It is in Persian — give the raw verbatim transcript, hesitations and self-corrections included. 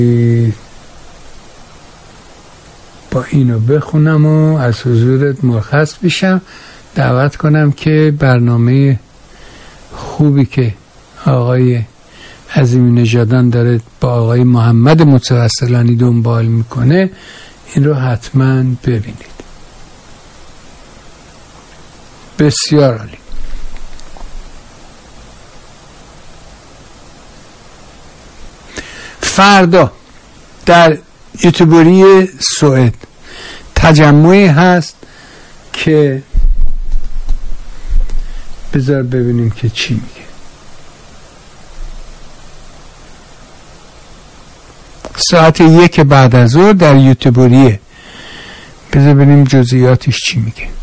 با اینو بخونم و از حضورت مرخص بشم. دعوت کنم که برنامه خوبی که آقای عظیمی نژادان داره با آقای محمد متوسلانی دنبال میکنه این رو حتما ببینید. بسیار عالی. فردا در یوتیوبری سوئد تجمعی هست که بذار ببینیم که چی میگه. ساعت یک بعد از ظهر در یوتیوبریه. بذار ببینیم جزئیاتش چی میگه.